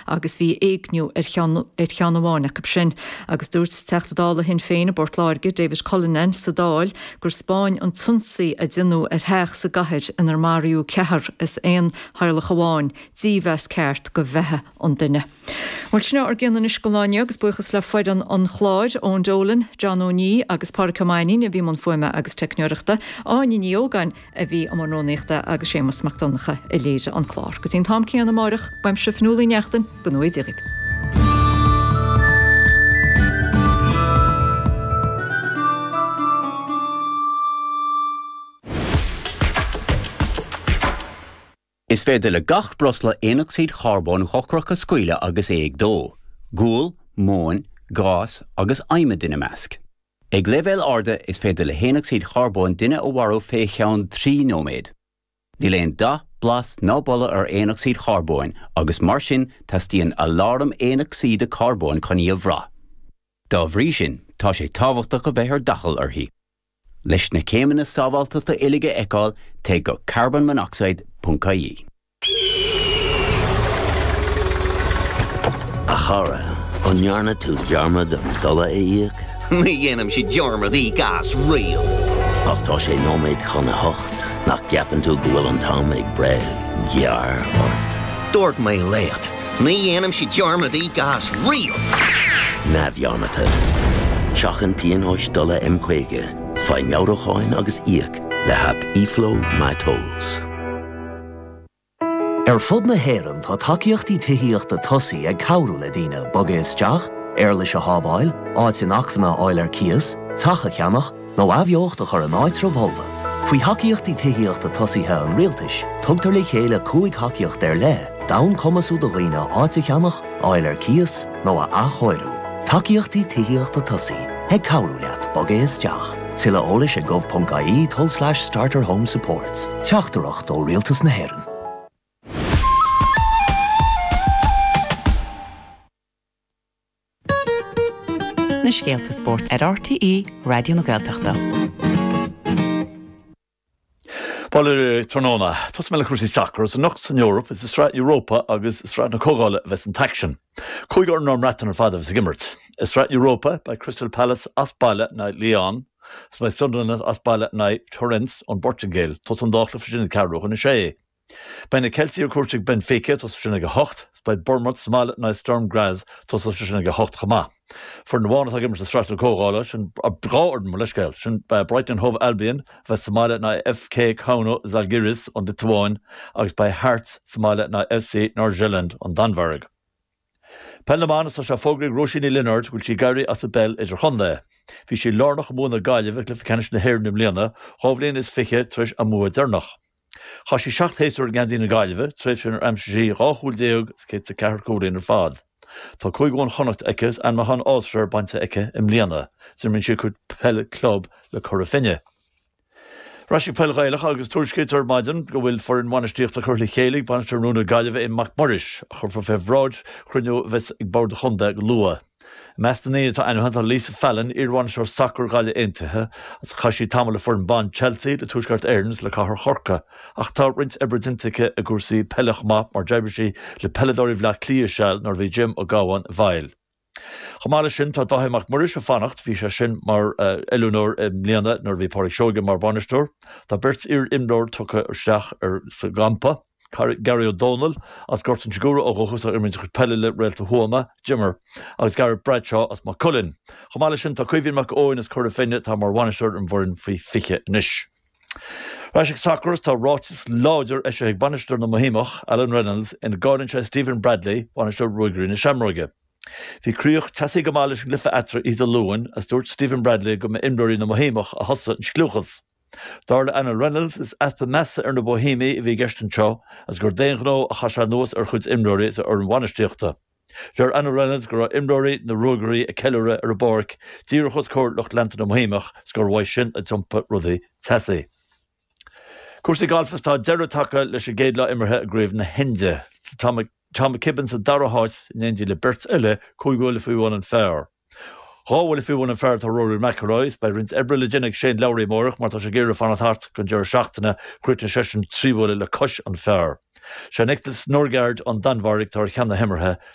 agus bhí éagniú ar cheanháinna go sin agus dúirt teachtadála hin féin a Bortláirge David Cullinan sa dáil gur Spáin an tunsaí a dinú ar theach sa gathead in ar Mariú cethar is éon haile chaháin díomhes ceart go bheitthe an duine. Mar sinna ar gceanna Iscoláine agus buchas le foidan an chláid ón Dolan, John O'Neill agus Pádraig Hermione a bhí man fuime agus teicneoireachta áine níogáin a bhí am nóíochta agus Séamus MacDonagha i léide an chlár. Go tín tám céanna marach baim se fnúlaí neachtain go nuid irig. Is féidir le gach brosla éoxid charbón chocrach a scuile agus éag dó, gúil, móin, gás agus aime duine measc. Ag leibhéil arda is féidir le éoxid charbón duine ó warú fé cheann 3 nóméid. Ní léon 10 blas ná bolla ar éoxid charbón agus mar sin tastíonn alarm éoxid a carbón chuní a bhrá. Dá bhrí sin tá sé tábhachtach go bheith ar dachal arthaí. Leis na céimeanna sábháilteachta uilige eicáil té go carbonmonoxide.ie. A chara, an nearna tú dearmad an dala éiag? Ní dhéanam si dearmad í gas rial. Ach tá sé nóméid chuna hocht, nach ceapan tú go bhfuil an tám ag bre, gear ort. Dúirt mé léat, ní dhéanam si dearmad í gas rial. Na bhearmata. Seachan píonóis dala M-Quaige, fai meawracháin agus íag le hab iflo my tolls. Fud na héireann tá takeíochtaí tuithíochta tosaí ag cabhrú le daoine boga isteach, leis a hábháil, áit in achmhanna áil ar cias, tacha cheannach, nó abheochta chur an áit revolva. Faoi takeíochtaí tuithíochta tosaíthe an rialtais, tugtar le chéile 5 takeíocht ar le, dain cumasú do dhaoine áit a cheannach, áil ar cias, nó a achóirú. Takeíochtaí tuithíochta tosaí, ag cabhrú leat boga isteach. Tilla ólis a gov.ie/starter home supports. Teachtarach dó rialtas na héireann. Na Scéalta Sport ar RTE Radio na Gaeltachta. Paul Tronona, tos me le cruisí sacr, os nocht in Europe is Strat Europa agus Strat na Cogáile ves an taction. Cúigar norm ratan ar fada ves a gimmert. Strat Europa by Crystal Palace as baile na Lyon, as by Sunderland as baile na Torrens on Bortingale, tos an dáchla fyrsinnig carroch yn y sé. By na Kelsey ar cuartig Benfica, tos fyrsinnig a hocht, by Bournemouth smal na Storm Graz, tos fyrsinnig a hocht chama. For na bhána a gimmert a Strat na Cogáile, sin a bráorden mar leisgail, sin by Brighton Hove Albion, ves smal na FK Kauno Zalgiris on de Twain, agus by Hearts smal na FC Nordirland on Danvarg. Pelleman is a fógrig Roisin Leonard will she Gary as a bell is her honda. Fi she lornach mona gaile vi cliff canish na hair nim Leona, hovlin is fiche trish a mua dernach. Cha she shacht heister gandin na gaile, trish in her MCG, rachul deog, skits a car code in her fad. Tá cúig gón chonacht eices an mahan Osfer bainte eice im Leona, so min she could pelle club le Corrafinne. Rashi Pelgailach agus Turskeitar Maiden go bhfuil for in manistíocht a churla chélig banister núna gaiileh in MacMurris, chur for febráid chruinú ves ag bord chunda lua. Mestaní tá anhananta Lisa Fallon irwan sor sacr gaile intathe, as chashi tamala for in ban Chelsea le Tuskart Airns le cahar chorca, ach tá rint ebredintike a gursi pellach map mar jabrishi le pelladori vla cliashal nor vi Jim o gawan vail. Chamála sin tá dáthaí MacMurris a fannacht bhí sé sin mar Eleanor Mliana nor bhí Pádraig Seoga mar banistor. Tá bert ir imdor tucha arsteach ar sa gampa, Gary O'Donnell as Gorton Segura ó gochus a irminn chud pelle le réalta huama, Jimmer, agus Gareth Bradshaw as McCullin. Chamála sin tá cuimhín Mac Owen as chuir a finne tá mar banistor an bhórin faoi fiche nish. Rashik Sacros tá rátis láidir é sé ag banistor na Mohimach, Alan Reynolds, in Gordon Stephen Bradley, banistor Ruigrí na Shamroige. Bhí críoch tasí go mála sin glyfa atra iad a luúin as dúirt Stephen Bradley go me imdóirí na Mohimach a hosa an sclúchas. Darla Anna Reynolds is aspa messa ar na Bohími I bhí gestan seo as gur déan gnó a chasá nuas ar chud imdóirí sa ar an bhainisteochta. Dear Anna Reynolds gur imdóirí na Rugarí a ceilire ar a borc, dír chus cóir locht lenta na Mohimach sgur bhaid sin a jumpa rudaí tasí. Cuasaí galfas tá deire taca leis a géadla imirthe a gréibh na Hinde. Tá Kibbins a daraháit in India le Bert Ille cúigúil fiúin an fearr. Cháhfuil fiúin an fearr tá Rory McIlroy by rins ebre le ginnig Shane Lowry mórach mar tá sé géire fan hart gon deir seachtainna cruitna sesin tríhúil le cos an fearr. Se Nicholas Norgard an Danvarg tar cheanna himmerthe